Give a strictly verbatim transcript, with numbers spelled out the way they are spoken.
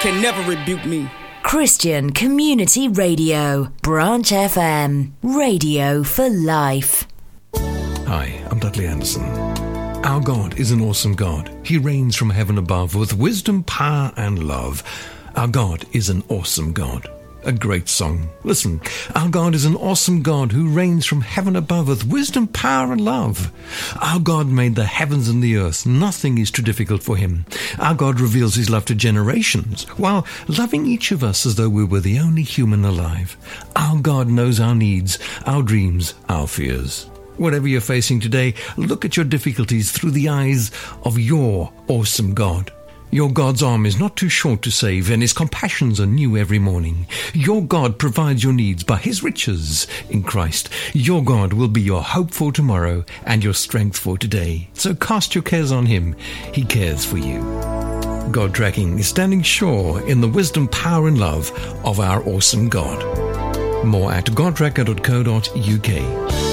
can never rebuke me. Christian Community Radio, Branch F M, radio for life. Hi, I'm Dudley Anderson. Our God is an awesome God. He reigns from heaven above with wisdom, power, and love. Our God is an awesome God. A great song. Listen, our God is an awesome God who reigns from heaven above with wisdom, power, and love. Our God made the heavens and the earth. Nothing is too difficult for him. Our God reveals his love to generations while loving each of us as though we were the only human alive. Our God knows our needs, our dreams, our fears. Whatever you're facing today, look at your difficulties through the eyes of your awesome God. Your God's arm is not too short to save, and his compassions are new every morning. Your God provides your needs by his riches in Christ. Your God will be your hope for tomorrow and your strength for today. So cast your cares on him. He cares for you. God Tracking is standing sure in the wisdom, power, and love of our awesome God. More at god tracker dot co dot uk.